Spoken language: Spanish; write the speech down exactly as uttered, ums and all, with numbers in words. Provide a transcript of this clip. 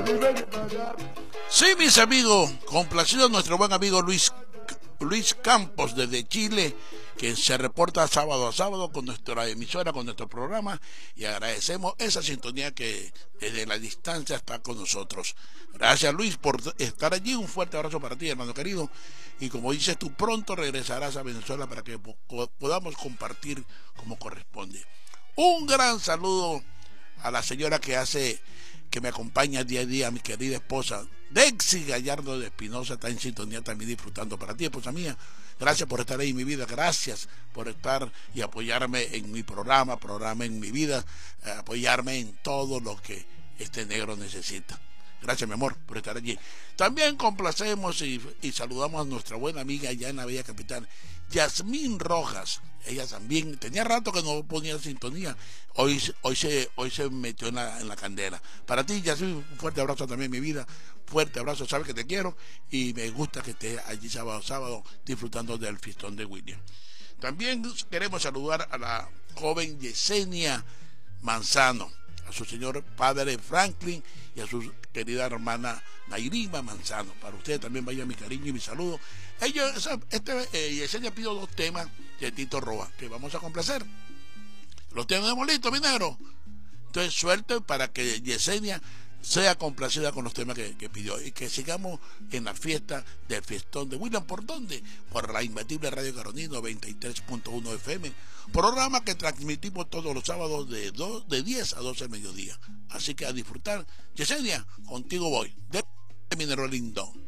Sí, mis amigos, complacido nuestro buen amigo Luis Luis Campos desde Chile, que se reporta sábado a sábado con nuestra emisora, con nuestro programa, y agradecemos esa sintonía que desde la distancia está con nosotros. Gracias, Luis, por estar allí. Un fuerte abrazo para ti, hermano querido, y como dices tú, pronto regresarás a Venezuela para que podamos compartir como corresponde. Un gran saludo a la señora que hace que me acompaña día a día, mi querida esposa Dexy Gallardo de Espinosa, está en sintonía también disfrutando. Para ti, esposa mía, gracias por estar ahí en mi vida, gracias por estar y apoyarme en mi programa, programa en mi vida, eh, apoyarme en todo lo que este negro necesita. Gracias, mi amor, por estar allí. También complacemos y, y saludamos a nuestra buena amiga allá en la Bella Capital, Yasmín Rojas. Ella también tenía rato que no ponía sintonía. Hoy, hoy, se, hoy se metió en la, en la candela. Para ti, Yasmín, un fuerte abrazo también, mi vida. Fuerte abrazo, sabes que te quiero y me gusta que estés allí sábado sábado disfrutando del fiestón de William. También queremos saludar a la joven Yesenia Manzano, a su señor padre Franklin y a su querida hermana Nairima Manzano. Para ustedes también vaya mi cariño y mi saludo. Ellos, este, eh, Yesenia pidió dos temas de Tito Roa que vamos a complacer. Los tenemos listos, mi negro. Entonces suerte para que Yesenia sea complacida con los temas que, que pidió y que sigamos en la fiesta del fiestón de William. ¿Por dónde? Por la imbatible Radio Caroní noventa y tres punto uno F M, programa que transmitimos todos los sábados de, dos, de diez a doce del mediodía. Así que a disfrutar. Yesenia, contigo voy. De mi negro lindo.